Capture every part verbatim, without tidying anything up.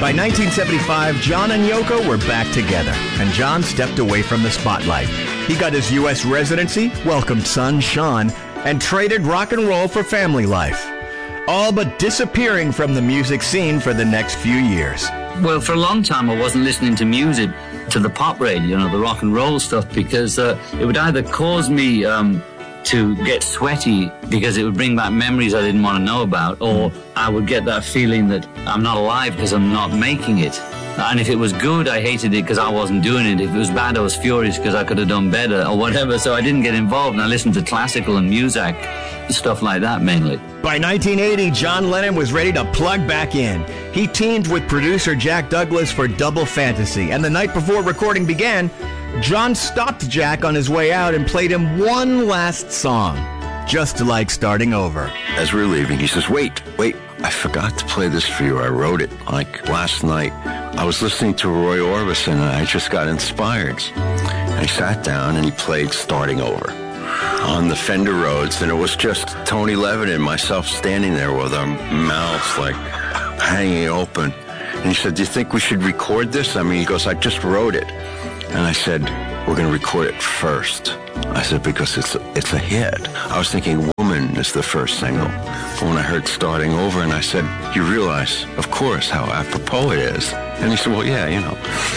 By nineteen seventy-five, John and Yoko were back together, and John stepped away from the spotlight. He got his U S residency, welcomed son Sean, and traded rock and roll for family life, all but disappearing from the music scene for the next few years. Well, for a long time I wasn't listening to music, to the pop radio, you know, the rock and roll stuff, because uh, it would either cause me um, to get sweaty because it would bring back memories I didn't want to know about, or I would get that feeling that I'm not alive because I'm not making it. And if it was good, I hated it because I wasn't doing it. If it was bad, I was furious because I could have done better or whatever. So I didn't get involved, and I listened to classical and music, stuff like that mainly. By nineteen eighty, John Lennon was ready to plug back in. He teamed with producer Jack Douglas for Double Fantasy, and the night before recording began, John stopped Jack on his way out and played him one last song, Just Like Starting Over. As we were leaving, he says, wait, wait, I forgot to play this for you. I wrote it, like, last night. I was listening to Roy Orbison, and I just got inspired. And he sat down, and he played Starting Over on the Fender Rhodes, and it was just Tony Levin and myself standing there with our mouths, like, hanging open. And he said, do you think we should record this? I mean, he goes, I just wrote it. And I said, we're going to record it first. I said, because it's a, it's a hit. I was thinking Woman is the first single. But when I heard Starting Over, and I said, you realize, of course, how apropos it is. And he said, well, yeah, you know.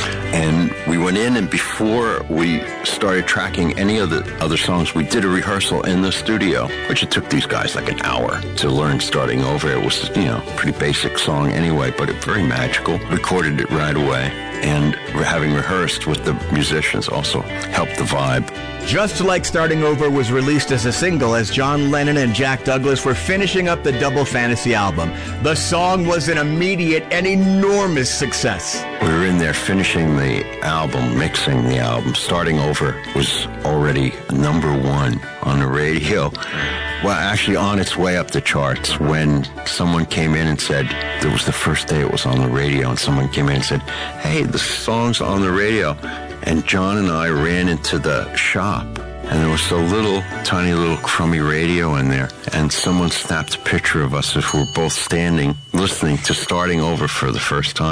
And we went in, and before we started tracking any of the other songs, we did a rehearsal in the studio, which it took these guys like an hour to learn Starting Over. It was, you know, a pretty basic song anyway, but it very magical. Recorded it right away. And having rehearsed with the musicians also helped the vibe. Just Like Starting Over was released as a single as John Lennon and Jack Douglas were finishing up the Double Fantasy album. The song was an immediate and enormous success. We were in there finishing the album, mixing the album. Starting Over was already number one on the radio. Well, actually on its way up the charts when someone came in and said, it was the first day it was on the radio, and someone came in and said, hey, the song's on the radio. And John and I ran into the shop, and there was a little, tiny little crummy radio in there, and someone snapped a picture of us as we were both standing, listening to Starting Over for the first time.